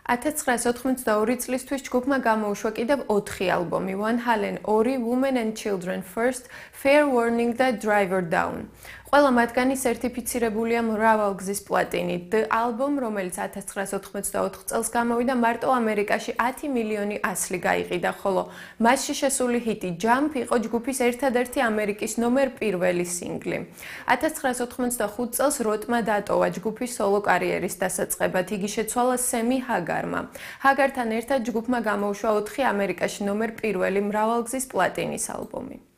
1982 წლისთვის ჯგუფმა გამოუშვა კიდევ 4 ალბომი: Van Halen 2, Women and Children First, Fair Warning და Driver Down. ყველა მათგანი სერტიფიცირებულია მრავალგზის პლატინით. The Album, რომელიც 1984 წელს გამოვიდა, მარტო ამერიკაში 10 მილიონი ასლი გაიყიდა, ხოლო მასში შესული ჰიტი Jump იყო ჯგუფის ერთადერთი ამერიკის ნომერ 1 სინგლი. 1985 წელს როტმა დატოვა ჯგუფის სოლო კარიერის დასაწყებად. იგი შეცვალა სემი ჰაგარმა. ჰაგართან ერთად ჯგუფმა გამოუშვა 4 ამერიკაში ნომერ 1 მრავალგზის პლატინის ალბომი.